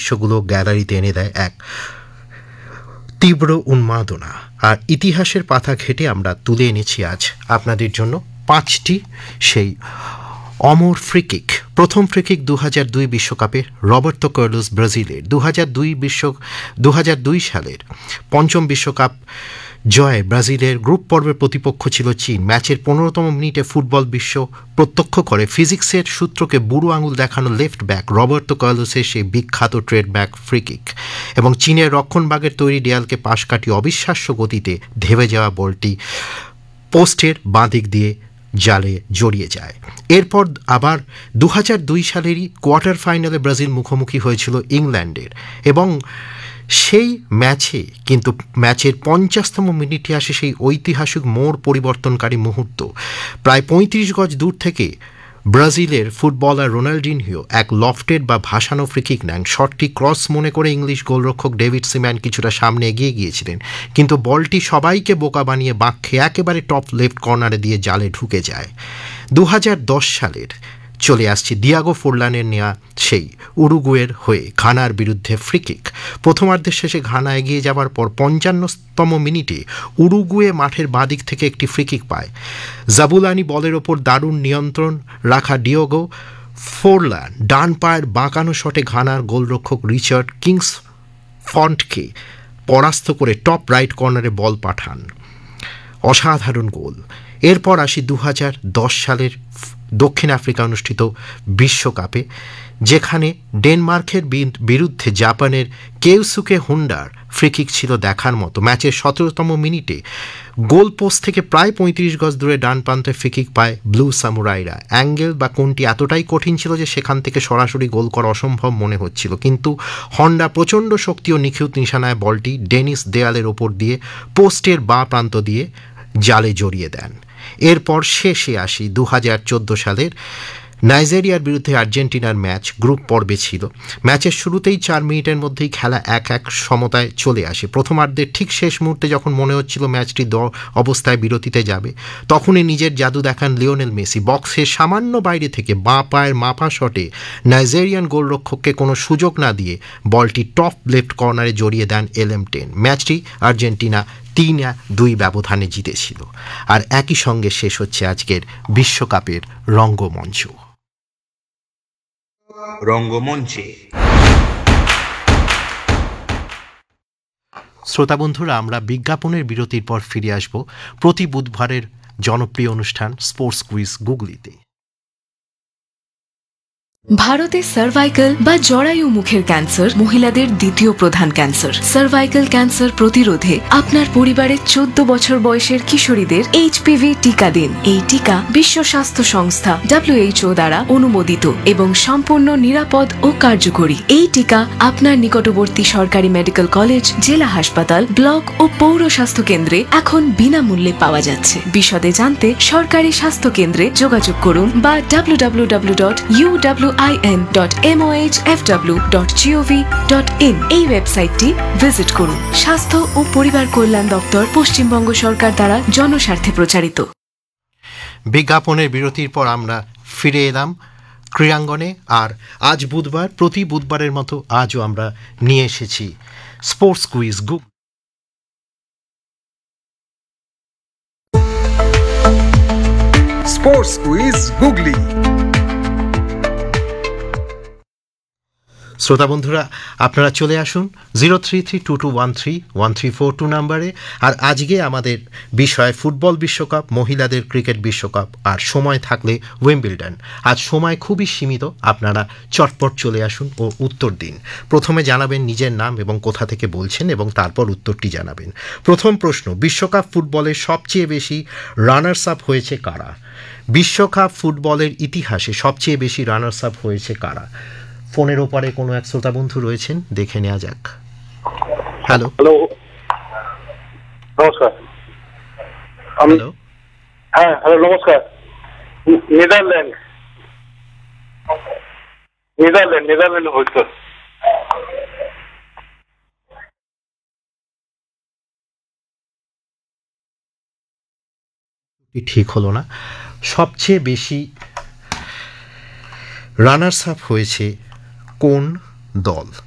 দৃশ্যগুলো গ্যালারিতে এনে দেয় এক তীব্র উন্মাদনা। আর ইতিহাসের পাতা ঘেঁটে আমরা তুলে এনেছি আজ আপনাদের জন্য 5টি সেই অমর ফ্রিকিক। প্রথম ফ্রিকিক 2002 বিশ্বকাপে রবার্তো কার্লোস ব্রাজিলের 2002 সালের পঞ্চম বিশ্বকাপ জয়ে ব্রাজিলের গ্রুপ পর্বের প্রতিপক্ষ ছিল চীন। ম্যাচের 15তম মিনিটে ফুটবল বিশ্ব প্রত্যক্ষ করে ফিজিক্সের সূত্রকে বুড়ো আঙুল দেখানো লেফট ব্যাক রবার্তো কার্লোসের সেই বিখ্যাত ট্রেড ব্যাক ফ্রিকিক এবং চীনের রক্ষণভাগের তৈরি দেয়ালকে পাশ কাটিয়ে অবিশ্বাস্য গতিতে ধেবে যাওয়া বলটি পোস্টের বাঁ দিক দিয়ে জালে জড়িয়ে যায়। এরপর আবার 2002 সালেরই কোয়ার্টার ফাইনালে ব্রাজিল মুখোমুখি হয়েছিল ইংল্যান্ডের এবং সেই ম্যাচে কিন্তু ম্যাচের 50তম মিনিটে আসে সেই ঐতিহাসিক মোড় পরিবর্তনকারী মুহূর্ত। প্রায় 35 গজ দূর থেকে ব্রাজিলের ফুটবলার রোনাল্ডিনহো এক লফটেড বা ভাসানো ফ্রিকিক নেন। শটটি ক্রস মনে করে ইংলিশ গোলরক্ষক ডেভিড সিম্যান কিছুটা সামনে এগিয়ে গিয়েছিলেন, কিন্তু বলটি সবাইকে বোকা বানিয়ে বাঁক খেয়ে একেবারে টপ লেফট কর্নারে দিয়ে জালে ঢুকে যায়। 2010 সালের চলে আসছে দিয়াগো ফোরলানের নেওয়া সেই উরুগুয়ের হয়ে ঘানার বিরুদ্ধে ফ্রিকিক। প্রথমার্ধের শেষে ঘানা এগিয়ে যাবার পর 55তম মিনিটে উরুগুয়ে মাঠের বাঁদিক থেকে একটি ফ্রিকিক পায়। জাবুলানি বলের ওপর দারুণ নিয়ন্ত্রণ রাখা ডিয়েগো ফোরলান ডান পায়ের বাঁকানো শটে ঘানার গোলরক্ষক রিচার্ড কিংস ফন্টকে পরাস্ত করে টপ রাইট কর্নারে বল পাঠান। অসাধারণ গোল। এরপর আসি 2010 সালের দক্ষিণ আফ্রিকা অনুষ্ঠিত বিশ্বকাপে, যেখানে ডেনমার্কের বিরুদ্ধে জাপানের কেউসুকে হোন্ডার ফ্রিকিক ছিল দেখার মতো। ম্যাচের 17তম মিনিটে গোল পোস্ট থেকে প্রায় 35 গজ দূরে ডান প্রান্তে ফ্রিকিক পায় ব্লু সামুরাইরা। অ্যাঙ্গেল বা কোণটি এতটাই কঠিন ছিল যে সেখান থেকে সরাসরি গোল করা অসম্ভব মনে হচ্ছিল, কিন্তু হন্ডা প্রচণ্ড শক্তি ও নিখুঁত নিশানায় বলটি ডেনিস দেয়ালের ওপর দিয়ে পোস্টের বাঁ প্রান্ত দিয়ে জালে জড়িয়ে দেন। এরপর শেষে আসি 2014 সালের নাইজেরিয়ার বিরুদ্ধে আর্জেন্টিনার ম্যাচ গ্রুপ পর্বে ছিল। ম্যাচের শুরুতেই 4 মিনিটের মধ্যেই খেলা 1-1 সমতায় চলে আসে। প্রথমার্ধের ঠিক শেষ মুহূর্তে যখন মনে হচ্ছিল ম্যাচটি অবস্থায় বিরতিতে যাবে, তখনই নিজের জাদু দেখান লিওনেল মেসি। বক্সের সামান্য বাইরে থেকে বাঁ পায়ের মাপা শটে নাইজেরিয়ান গোলরক্ষককে কোনো সুযোগ না দিয়ে বলটি টপ লেফট কর্নারে জড়িয়ে দেন LM10। ম্যাচটি আর্জেন্টিনা 3-2 ব্যবধানে জিতেছিল। আর একই সঙ্গে শেষ হচ্ছে আজকের বিশ্বকাপের রঙ্গমঞ্চ। রঙ্গমঞ্চে শ্রোতা বন্ধুরা, আমরা বিজ্ঞাপনের বিরতির পর ফিরে আসব প্রতি বুধবারের জনপ্রিয় অনুষ্ঠান স্পোর্টস কুইজ গুগলিতে। ভারতে সার্ভাইকাল বা জরায়ু মুখের ক্যান্সার মহিলাদের দ্বিতীয় প্রধান ক্যান্সার। সার্ভাইকাল ক্যান্সার প্রতিরোধে আপনার পরিবারের 14 বছর বয়সের কিশোরীদের HPV টিকা দিন। এই টিকা বিশ্ব স্বাস্থ্য সংস্থা WHO দ্বারা অনুমোদিত এবং সম্পূর্ণ নিরাপদ ও কার্যকরী। এই টিকা আপনার নিকটবর্তী সরকারি মেডিকেল কলেজ, জেলা হাসপাতাল, ব্লক ও পৌর স্বাস্থ্য কেন্দ্রে এখন বিনামূল্যে পাওয়া যাচ্ছে। বিশদে জানতে সরকারি স্বাস্থ্য কেন্দ্রে যোগাযোগ করুন বা www.uwin.mohfw.gov.in এই ওয়েবসাইটটি ভিজিট করুন। স্বাস্থ্য ও পরিবার কল্যাণ দপ্তর, পশ্চিমবঙ্গ সরকার দ্বারা জনস্বার্থে প্রচারিত। বিজ্ঞাপনের বিরতির পর আমরা ফিরে এলাম ক্রীড়াঙ্গনে। আর আজ বুধবার, প্রতি বুধবারের মতো আজও আমরা নিয়ে এসেছি স্পোর্টস কুইজ গুগলি। স্পোর্টস কুইজ গুগলি। শ্রোতা বন্ধুরা, আপনারা চলে আসুন 0332213134 নাম্বারে। আর আজকে আমাদের বিষয় ফুটবল বিশ্বকাপ, মহিলাদের ক্রিকেট বিশ্বকাপ, আর সময় থাকলে উইম্বলডন। আজ সময় খুবই সীমিত, আপনারা চটপট চলে আসুন ও উত্তর দিন। প্রথমে জানাবেন নিজের নাম এবং কোথা থেকে বলছেন এবং তারপর উত্তরটি জানাবেন। প্রথম প্রশ্ন, বিশ্বকাপ ফুটবলের সবচেয়ে বেশি রানার্স আপ হয়েছে কারা? বিশ্বকাপ ফুটবলের ইতিহাসে সবচেয়ে বেশি রানার্স আপ হয়েছে কারা? ফোনের ওপারে কোনো এক শ্রোতা বন্ধু রয়েছেন, দেখে নেওয়া যাক। হ্যালো হ্যালো, নমস্কার। হ্যালো, হ্যাঁ হ্যালো, নমস্কার। নেদারল্যান্ড হয়েছে। ঠিক হলো না। সবচেয়ে বেশি রানার্স আপ হয়েছে কোন দল?